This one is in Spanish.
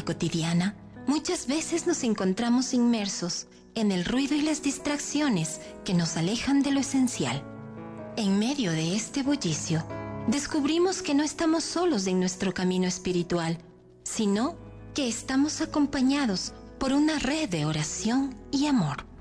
vida cotidiana, muchas veces nos encontramos inmersos en el ruido y las distracciones que nos alejan de lo esencial. En medio de este bullicio, descubrimos que no estamos solos en nuestro camino espiritual, sino que estamos acompañados por una red de oración y amor.